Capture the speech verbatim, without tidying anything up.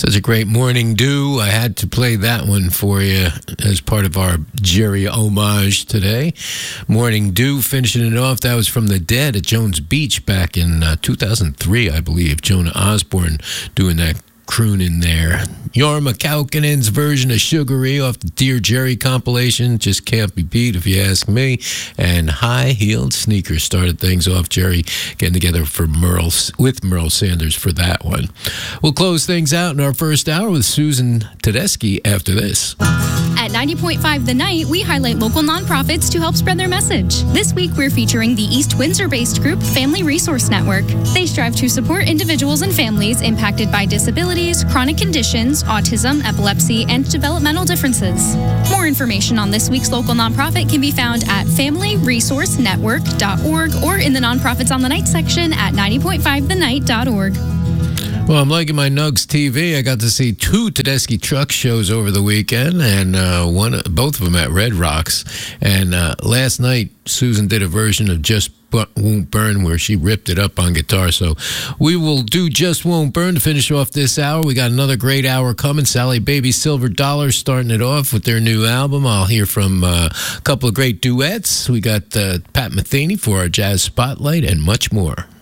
Such a great Morning Dew. I had to play that one for you as part of our Jerry homage today. Morning Dew, finishing it off. That was from The Dead at Jones Beach back in uh, two thousand three, I believe. Jonah Osborne doing that croon in there. Jorma Kaukonen's version of Sugary off the Dear Jerry compilation just can't be beat if you ask me. And High-Heeled Sneakers started things off. Jerry getting together for Merle with Merle Sanders for that one. We'll close things out in our first hour with Susan Tedeschi after this. At ninety point five The Night, we highlight local nonprofits to help spread their message. This week, we're featuring the East Windsor-based group Family Resource Network. They strive to support individuals and families impacted by disabilities, chronic conditions, autism, epilepsy, and developmental differences. More information on this week's local nonprofit can be found at family resource network dot org or in the Nonprofits on the Night section at ninety point five the night dot org. Well, I'm liking my Nugs T V. I got to see two Tedeschi Truck shows over the weekend, and uh, one, both of them at Red Rocks. And uh, last night, Susan did a version of Just Won't Burn where she ripped it up on guitar. So we will do Just Won't Burn to finish off this hour. We got another great hour coming. Sally Baby Silver Dollar starting it off with their new album. I'll hear from uh, a couple of great duets. We got uh, Pat Metheny for our Jazz Spotlight and much more.